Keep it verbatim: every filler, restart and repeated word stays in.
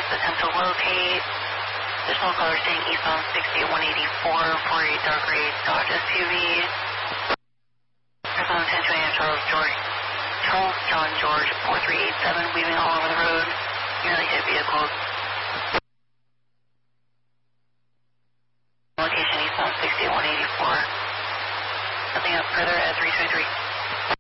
attempt to locate. Additional caller staying eastbound sixty-eight one eighty-four, forty-eight dark gray Dodge S U V. Arizona ten twenty Charles George, Charles John George four three eight seven, weaving all over the road. Nearly hit vehicles. Location eastbound sixty-eight one eighty-four. Nothing up further at three three three.